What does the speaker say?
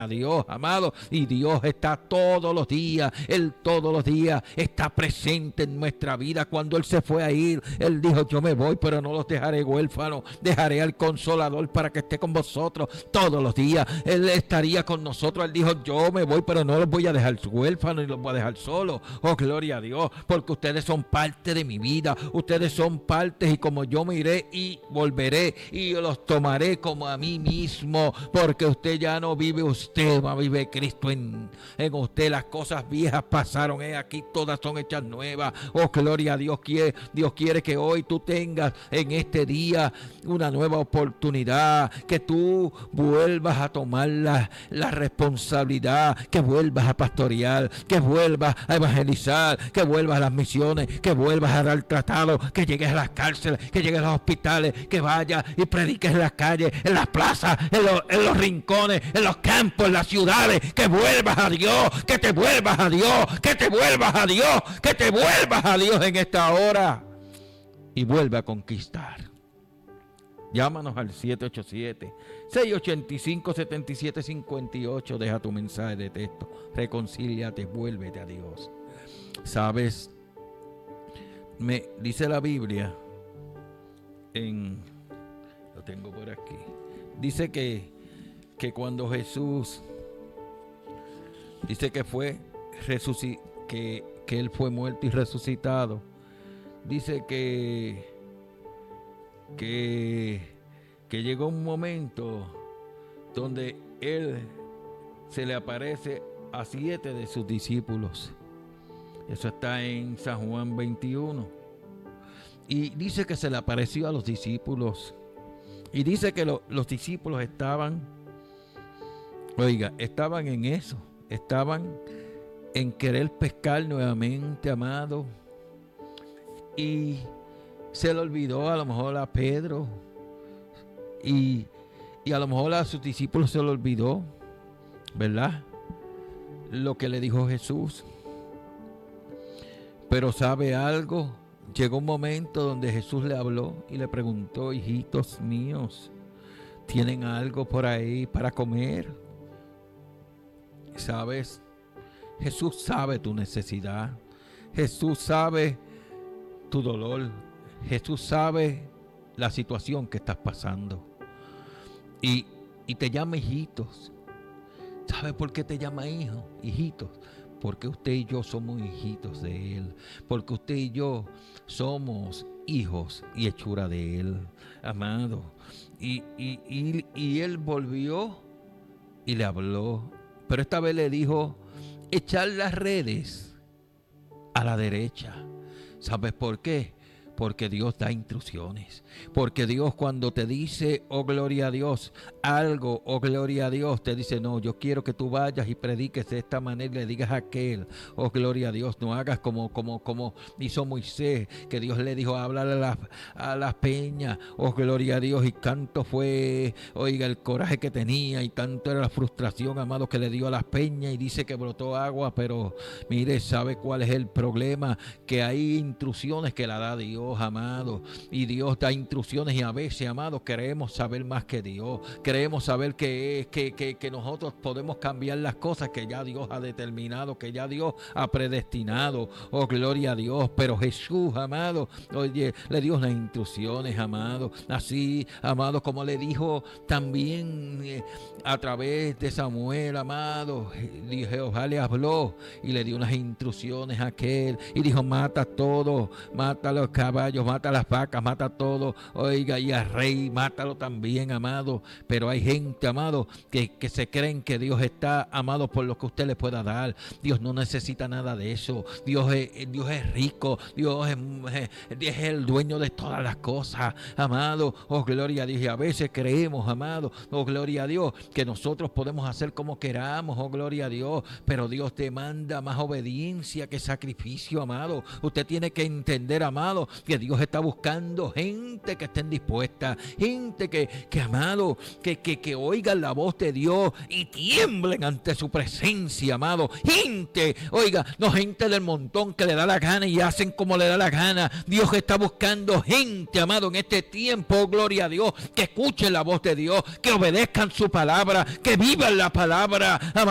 a Dios, amado, y Dios está todos los días, Él todos los días está presente en nuestra vida. Cuando Él se fue a ir, Él dijo: yo me voy, pero no los dejaré huérfanos, dejaré al Consolador para que esté con vosotros todos los días. Él estaría con nosotros. Él dijo: yo me voy, pero no los voy a dejar huérfanos, y los voy a dejar solos. Oh, gloria a Dios, porque ustedes son parte de mi vida, ustedes son partes, y como yo me iré y volveré, y los tomaré como a mí mismo, porque usted ya no vive usted, vive Cristo en usted. Las cosas viejas pasaron, aquí todas son hechas nuevas. Oh, gloria a Dios. Dios quiere que hoy tú tengas en este día una nueva oportunidad, que tú vuelvas a tomar la responsabilidad, que vuelvas a pastorear, que vuelvas a evangelizar, que vuelvas a las misiones, que vuelvas a dar tratado, que llegues a las cárceles, que llegues a los hospitales, que vayas y prediques en las calles, en las plazas, en los rincones, en los campos, en las ciudades. Que vuelvas a Dios, que te vuelvas a Dios, que te vuelvas a Dios, que te vuelvas a Dios en esta hora, y vuelve a conquistar. Llámanos al 787-685-7758. Deja tu mensaje de texto. Reconcíliate, vuélvete a Dios. ¿Sabes? Me dice la Biblia lo tengo por aquí. Dice que cuando Jesús dice que Él fue muerto y resucitado. Dice que llegó un momento donde Él se le aparece a 7 de sus discípulos. Eso está en San Juan 21. Y dice que se le apareció a los discípulos. Y dice que los discípulos estaban en eso. Estaban en querer pescar nuevamente, amado. Y se le olvidó a lo mejor a Pedro. Y a lo mejor a sus discípulos se le olvidó, ¿verdad?, lo que le dijo Jesús. Pero ¿sabe algo? Llegó un momento donde Jesús le habló y le preguntó: hijitos míos, ¿tienen algo por ahí para comer? ¿Sabes? Jesús sabe tu necesidad. Jesús sabe tu dolor. Jesús sabe la situación que estás pasando. Y te llama hijitos. ¿Sabe por qué te llama hijitos? Porque usted y yo somos hijitos de Él. Porque usted y yo somos hijos y hechura de Él, amado. Y Él volvió y le habló. Pero esta vez le dijo: echar las redes a la derecha. ¿Sabes por qué? Porque Dios da instrucciones. Porque Dios, cuando te dice, oh gloria a Dios, algo, oh gloria a Dios, te dice: no, yo quiero que tú vayas y prediques de esta manera y le digas a aquel, oh gloria a Dios. No hagas como hizo Moisés, que Dios le dijo: hablar a las peñas, oh gloria a Dios. Y tanto fue, oiga, el coraje que tenía, y tanto era la frustración, amado, que le dio a las peñas, y dice que brotó agua. Pero mire, ¿sabe cuál es el problema? Que hay instrucciones que la da Dios, amado, y Dios da instrucciones, y a veces, amado, queremos saber más que Dios. Queremos saber que nosotros podemos cambiar las cosas que ya Dios ha determinado, que ya Dios ha predestinado. Oh, gloria a Dios. Pero Jesús, amado, oye, le dio unas instrucciones, amado, así, amado, como le dijo también a través de Samuel, amado. Jehová le habló y le dio unas instrucciones a aquel, y dijo: mata todo, mata los caballos, mata las vacas, mata todo, oiga, y al rey mátalo también, amado. Pero hay gente, amado, que se creen que Dios está, amado, por lo que usted le pueda dar. Dios no necesita nada de eso. Dios es rico. Dios es el dueño de todas las cosas, amado. Oh, gloria a Dios. Y a veces creemos, amado, oh, gloria a Dios, que nosotros podemos hacer como queramos, oh, gloria a Dios. Pero Dios demanda más obediencia que sacrificio, amado. Usted tiene que entender, amado, que Dios está buscando gente que estén dispuestas, gente que amado, que oigan la voz de Dios y tiemblen ante su presencia, amado. Gente, oiga, no gente del montón que le da la gana y hacen como le da la gana. Dios está buscando gente, amado, en este tiempo, gloria a Dios, que escuchen la voz de Dios, que obedezcan su palabra, que vivan la palabra, amado.